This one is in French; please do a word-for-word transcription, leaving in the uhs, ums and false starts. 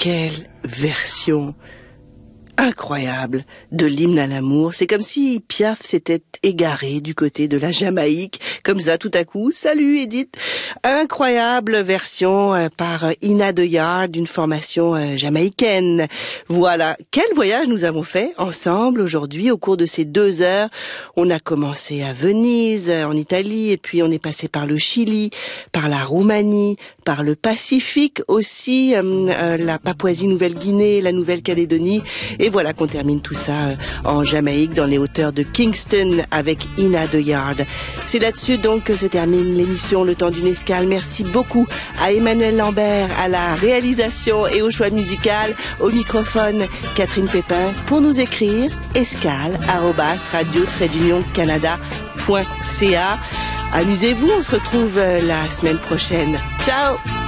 quelle version incroyable de l'hymne à l'amour. C'est comme si Piaf s'était égaré du côté de la Jamaïque, comme ça tout à coup. Salut Edith. Incroyable version euh, par Ina De Yard d'une formation euh, jamaïcaine. Voilà, quel voyage nous avons fait ensemble aujourd'hui au cours de ces deux heures. On a commencé à Venise, en Italie, et puis on est passé par le Chili, par la Roumanie, par le Pacifique aussi, euh, euh, la Papouasie-Nouvelle-Guinée, la Nouvelle-Calédonie. Et voilà qu'on termine tout ça euh, en Jamaïque, dans les hauteurs de Kingston, avec Ina De Yard. C'est là-dessus donc que se termine l'émission Le Temps d'une Escale. Merci beaucoup à Emmanuel Lambert, à la réalisation et au choix musical. Au microphone, Catherine Pépin. Pour nous écrire, escale arobase radio trait d'union canada point c a. Amusez-vous, on se retrouve la semaine prochaine. Ciao!